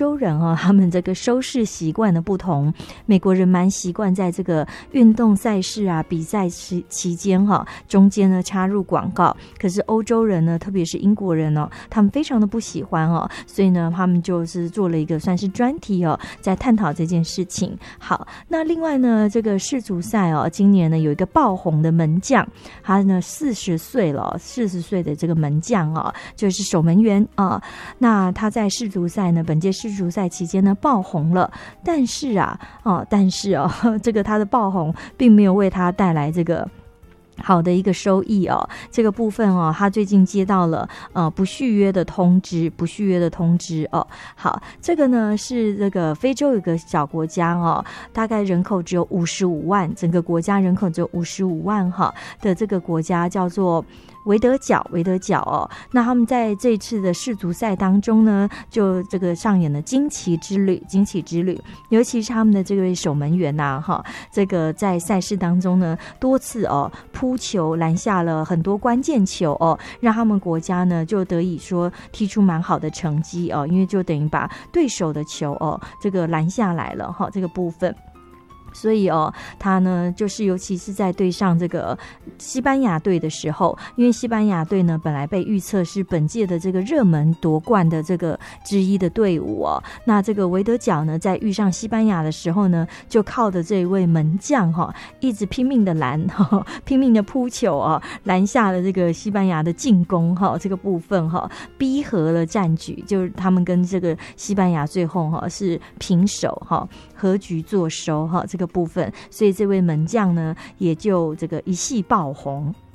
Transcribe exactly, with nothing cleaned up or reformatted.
洲人哦，他们这个收视习惯的不同，美国人蛮习惯在这个运动赛事啊比赛期期间哈、哦，中间呢插入广告，可是欧洲人呢，特别是英国人哦，他们非常的不喜欢哦，所以呢，他们就是做了一个算是专题哦，在探讨这件事情。好，那另外呢，这个世足赛哦，今年呢有一个爆红的门将，他呢四十岁了，四十岁的这个门将哦，就是守门员啊。那他在世足赛呢，本届世足赛期间呢爆红了，但是啊，哦，但是哦，这个他的爆红并没有为他带来这个好的一个收益哦，这个部分哦，他最近接到了呃不续约的通知，不续约的通知哦。好，这个呢是这个非洲有个小国家哦，大概人口只有五十五万，整个国家人口只有五十五万哈的这个国家叫做维德角，维德角哦，那他们在这次的世足赛当中呢，就这个上演了惊奇之旅，惊奇之旅，尤其是他们的这位守门员呐、啊，哈，这个在赛事当中呢，多次哦扑球拦下了很多关键球哦，让他们国家呢就得以说踢出蛮好的成绩哦，因为就等于把对手的球哦这个拦下来了哈，这个部分。所以哦，他呢，就是尤其是在对上这个西班牙队的时候，因为西班牙队呢本来被预测是本届的这个热门夺冠的这个之一的队伍哦，那这个维德角呢，在遇上西班牙的时候呢，就靠着这一位门将哈、哦，一直拼命的拦，哈，拼命的扑球啊，拦下了这个西班牙的进攻哈、哦，这个部分哈、哦，逼和了战局，就是他们跟这个西班牙最后哈、哦、是平手哈、哦，和局作收哈、哦，这个部分，所以这位门将呢也就这个一系爆红。